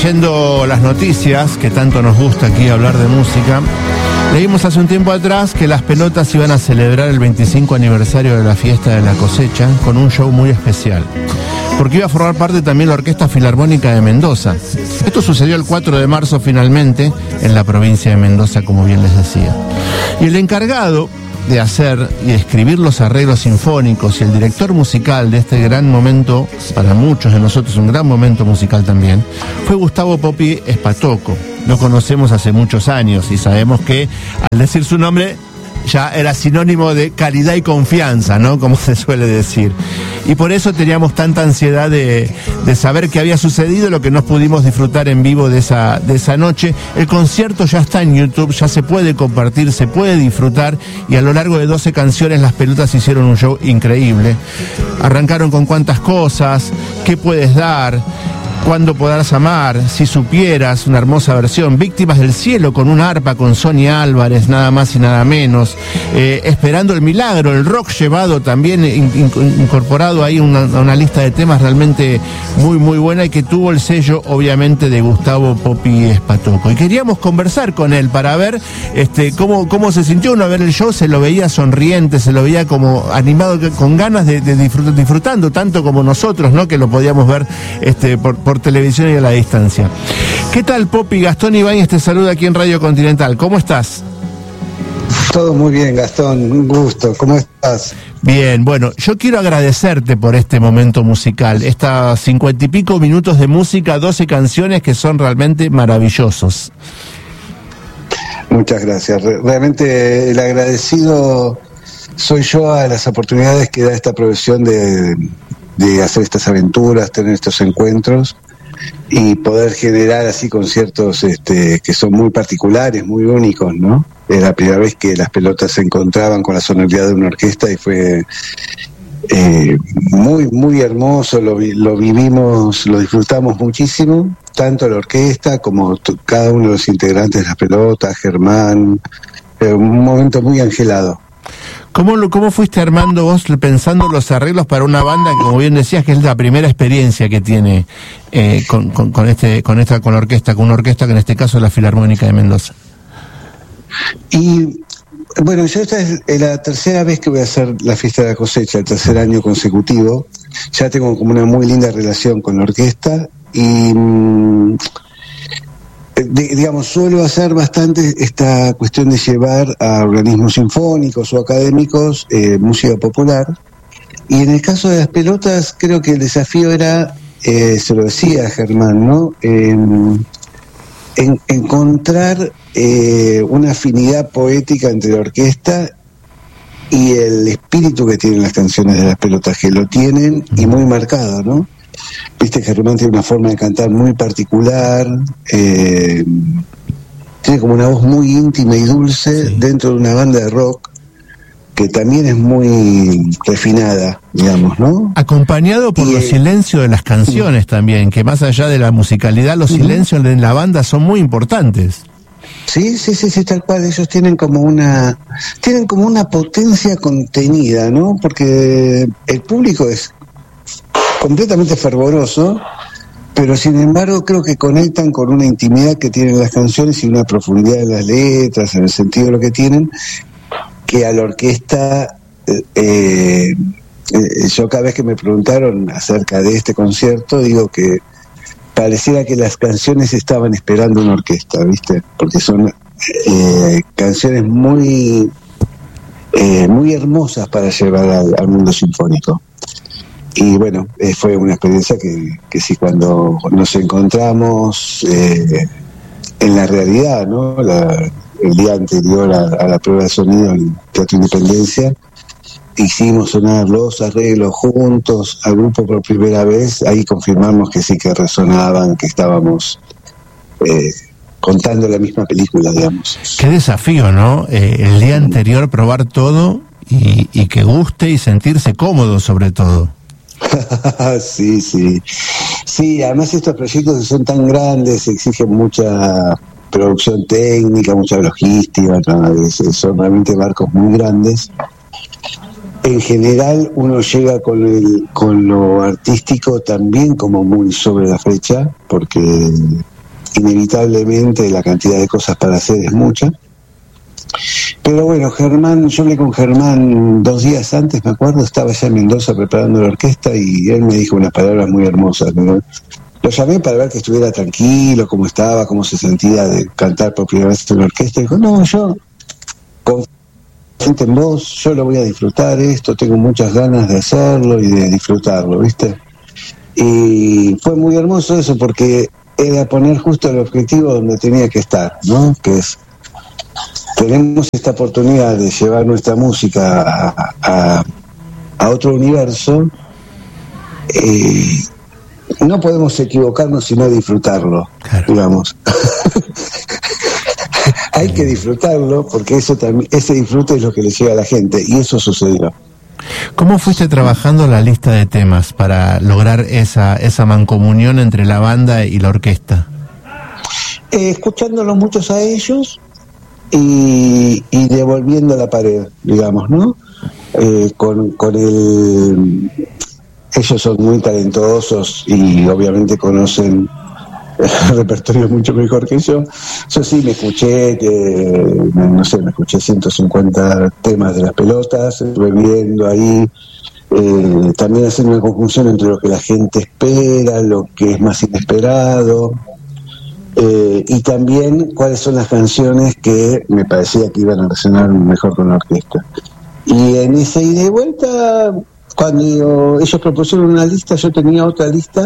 leyendo las noticias, que tanto nos gusta aquí hablar de música, leímos hace un tiempo atrás que Las Pelotas iban a celebrar el 25 aniversario de la fiesta de la cosecha con un show muy especial, porque iba a formar parte también la Orquesta Filarmónica de Mendoza. Esto sucedió el 4 de marzo finalmente en la provincia de Mendoza, como bien les decía. Y el encargado de hacer y escribir los arreglos sinfónicos y el director musical de este gran momento, para muchos de nosotros un gran momento musical también, fue Gustavo Popi Espatoco. Lo conocemos hace muchos años y sabemos que al decir su nombre ya era sinónimo de calidad y confianza, ¿no? Como se suele decir. Y por eso teníamos tanta ansiedad de saber qué había sucedido, lo que nos pudimos disfrutar en vivo de esa noche. El concierto ya está en YouTube, ya se puede compartir, se puede disfrutar, y a lo largo de 12 canciones Las Pelotas hicieron un show increíble. Arrancaron con Cuántas Cosas, ¿Qué Puedes Dar?, Cuándo Podrás Amar, Si Supieras, una hermosa versión, Víctimas del Cielo con una arpa con Sonia Álvarez, nada más y nada menos, Esperando el Milagro, el rock llevado también incorporado ahí a una lista de temas realmente muy muy buena, y que tuvo el sello obviamente de Gustavo Popi Espatoco. Y queríamos conversar con él para ver cómo se sintió uno a ver el show. Se lo veía sonriente, se lo veía como animado, con ganas de disfrutando tanto como nosotros, ¿no? Que lo podíamos ver por televisión y a la distancia. ¿Qué tal, Popi? Gastón Ibáñez te saluda aquí en Radio Continental. ¿Cómo estás? Todo muy bien, Gastón, un gusto. ¿Cómo estás? Bien, bueno, yo quiero agradecerte por este momento musical, estas 50 y pico minutos de música, 12 canciones que son realmente maravillosos. Muchas gracias. Realmente el agradecido soy yo a las oportunidades que da esta profesión de hacer estas aventuras, tener estos encuentros y poder generar así conciertos que son muy particulares, muy únicos, ¿no? Es la primera vez que Las Pelotas se encontraban con la sonoridad de una orquesta y fue muy, muy hermoso, lo vivimos, lo disfrutamos muchísimo, tanto la orquesta como cada uno de los integrantes de Las Pelotas, Germán, un momento muy angelado. ¿Cómo fuiste armando vos, pensando los arreglos para una banda que, como bien decías, que es la primera experiencia que tiene con la orquesta, con una orquesta que en este caso es la Filarmónica de Mendoza? Y bueno, yo esta es la tercera vez que voy a hacer la fiesta de la cosecha, el tercer año consecutivo. Ya tengo como una muy linda relación con la orquesta y digamos, suelo hacer bastante esta cuestión de llevar a organismos sinfónicos o académicos música popular, y en el caso de Las Pelotas creo que el desafío era, se lo decía Germán, ¿no? Encontrar una afinidad poética entre la orquesta y el espíritu que tienen las canciones de Las Pelotas, que lo tienen y muy marcado, ¿no? Viste que Germán tiene una forma de cantar muy particular, tiene como una voz muy íntima y dulce, sí, dentro de una banda de rock que también es muy refinada, digamos, ¿no? Acompañado por los silencios de las canciones también, que más allá de la musicalidad, los silencios en la banda son muy importantes. Sí, tal cual. Ellos tienen como una potencia contenida, ¿no? Porque el público es completamente fervoroso, pero sin embargo creo que conectan con una intimidad que tienen las canciones y una profundidad de las letras, en el sentido de lo que tienen, que a la orquesta, yo cada vez que me preguntaron acerca de este concierto, digo que pareciera que las canciones estaban esperando una orquesta, ¿viste? Porque son canciones muy hermosas para llevar al mundo sinfónico. Y bueno, fue una experiencia que sí, cuando nos encontramos en la realidad, ¿no? El día anterior a la prueba de sonido en Teatro Independencia, hicimos sonar los arreglos juntos al grupo por primera vez. Ahí confirmamos que sí, que resonaban, que estábamos contando la misma película, digamos. Qué desafío, ¿no? El día anterior probar todo y que guste y sentirse cómodo sobre todo. Sí, además estos proyectos que son tan grandes exigen mucha producción técnica, mucha logística, ¿no? Son realmente barcos muy grandes. En general uno llega con lo artístico también como muy sobre la fecha, porque inevitablemente la cantidad de cosas para hacer es mucha. Pero bueno, Germán, yo hablé con Germán 2 días antes, me acuerdo, estaba ya en Mendoza preparando la orquesta y él me dijo unas palabras muy hermosas, ¿no? Lo llamé para ver que estuviera tranquilo, cómo estaba, cómo se sentía de cantar por primera vez en la orquesta. Y dijo, no, yo confío en vos, yo lo voy a disfrutar esto, tengo muchas ganas de hacerlo y de disfrutarlo, ¿viste? Y fue muy hermoso eso porque era poner justo el objetivo donde tenía que estar, ¿no? Que es, tenemos esta oportunidad de llevar nuestra música a otro universo, no podemos equivocarnos sino disfrutarlo, claro. Digamos. Hay que disfrutarlo porque eso también, ese disfrute es lo que le llega a la gente y eso sucedió. ¿Cómo fuiste trabajando la lista de temas para lograr esa mancomunión entre la banda y la orquesta? Escuchándolos muchos a ellos y devolviendo la pared, digamos, ¿no? Con el... Ellos son muy talentosos y obviamente conocen el repertorio mucho mejor que yo. Yo sí me escuché, me escuché 150 temas de las pelotas, estuve viendo ahí, también haciendo una conjunción entre lo que la gente espera, lo que es más inesperado, y también cuáles son las canciones que me parecía que iban a resonar mejor con la orquesta. Y en esa ida y vuelta, cuando ellos propusieron una lista, yo tenía otra lista,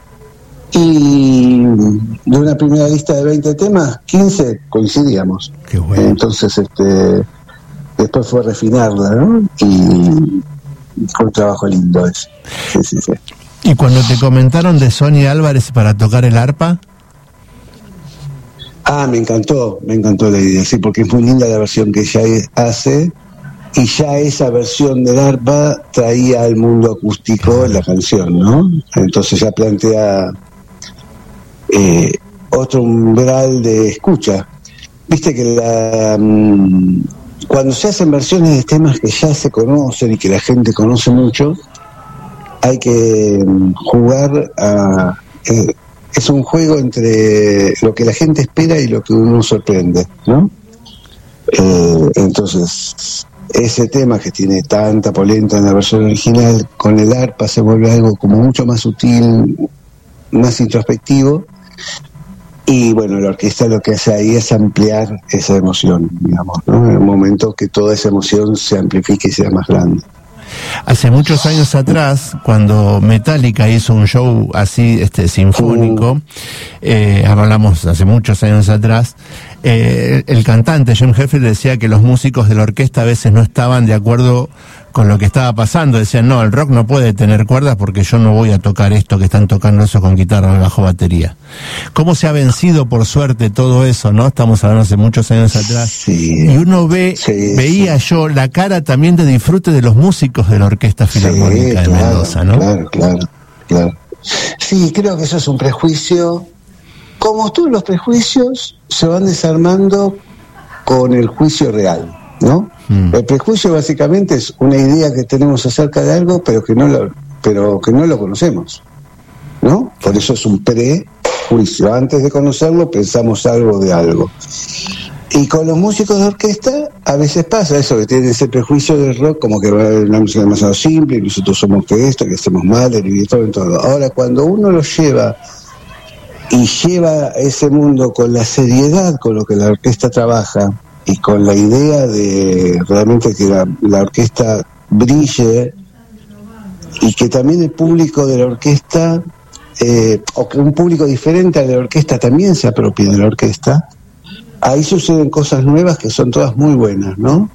y de una primera lista de 20 temas, 15 coincidíamos. Qué bueno. Entonces, después fue refinarla, ¿no? Y fue un trabajo lindo ese. Sí. ¿Y cuando te comentaron de Sonia Álvarez para tocar el arpa? Me encantó la idea, sí, porque es muy linda la versión que ella hace, y ya esa versión del arpa traía al mundo acústico la canción, ¿no? Entonces ya plantea otro umbral de escucha. Viste que cuando se hacen versiones de temas que ya se conocen y que la gente conoce mucho, hay que jugar a... es un juego entre lo que la gente espera y lo que uno sorprende, ¿no? Entonces, ese tema que tiene tanta polenta en la versión original, con el arpa se vuelve algo como mucho más sutil, más introspectivo, y bueno, la orquesta lo que hace ahí es ampliar esa emoción, digamos, ¿no? En un momento que toda esa emoción se amplifique y sea más grande. Hace muchos años atrás, cuando Metallica hizo un show así, sinfónico, hablamos hace muchos años atrás, el cantante Jim Hetfield decía que los músicos de la orquesta a veces no estaban de acuerdo con lo que estaba pasando. Decían, no, el rock no puede tener cuerdas porque yo no voy a tocar esto que están tocando eso con guitarra, bajo, batería. ¿Cómo se ha vencido, por suerte, todo eso, no? Estamos hablando hace muchos años atrás. Sí. Y uno veía yo la cara también de disfrute de los músicos de la Orquesta Filarmónica de Mendoza, ¿no? Claro. Sí, creo que eso es un prejuicio. Como todos los prejuicios, se van desarmando con el juicio real, ¿no? El prejuicio básicamente es una idea que tenemos acerca de algo, pero que no lo conocemos, ¿no? Por eso es un prejuicio. Antes de conocerlo, pensamos algo de algo. Y con los músicos de orquesta, a veces pasa eso, que tienen ese prejuicio del rock, como que la música es demasiado simple, y nosotros somos que esto, que hacemos mal, y todo. Ahora, cuando uno lo lleva ese mundo con la seriedad con lo que la orquesta trabaja, y con la idea de realmente que la orquesta brille, y que también el público de la orquesta, o que un público diferente a la orquesta también se apropie de la orquesta, ahí suceden cosas nuevas que son todas muy buenas, ¿no?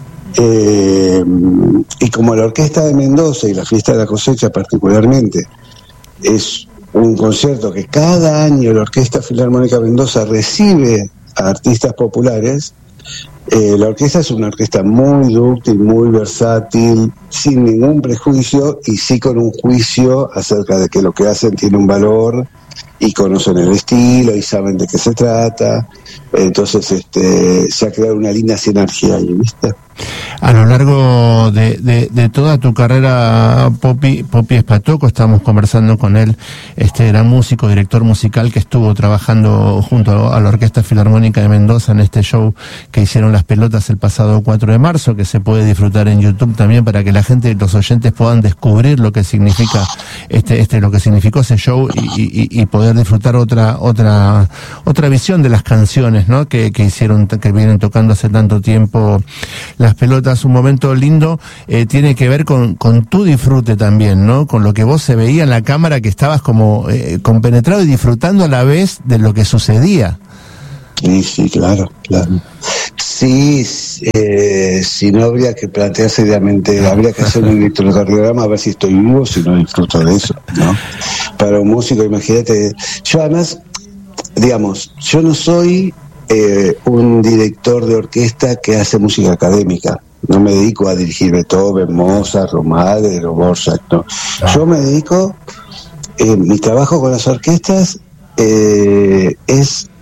Y como la Orquesta de Mendoza y la Fiesta de la Cosecha particularmente es un concierto que cada año la Orquesta Filarmónica Mendoza recibe a artistas populares, la orquesta es una orquesta muy dúctil, muy versátil, sin ningún prejuicio y sí con un juicio acerca de que lo que hacen tiene un valor y conocen el estilo y saben de qué se trata. Entonces se ha creado una linda sinergia ahí, ¿viste? A lo largo de toda tu carrera, Popi Espatoco, estamos conversando con él, gran músico, director musical que estuvo trabajando junto a la Orquesta Filarmónica de Mendoza en este show que hicieron Las Pelotas el pasado 4 de marzo, que se puede disfrutar en YouTube también para que la gente, los oyentes puedan descubrir lo que significa lo que significó ese show y poder disfrutar otra visión de las canciones, ¿no? que hicieron, que vienen tocando hace tanto tiempo Las Pelotas. Un momento lindo, tiene que ver con tu disfrute también, ¿no? Con lo que vos se veía en la cámara, que estabas como compenetrado y disfrutando a la vez de lo que sucedía. Sí, claro. Sí, si no habría que plantear seriamente, habría que hacer un electrocardiograma a ver si estoy vivo, si no disfruto de eso, ¿no? Para un músico, imagínate, yo además, digamos, yo no soy un director de orquesta que hace música académica. No me dedico a dirigir Beethoven, Mozart, Mahler o Dvorak, no. Yo me dedico, mi trabajo con las orquestas es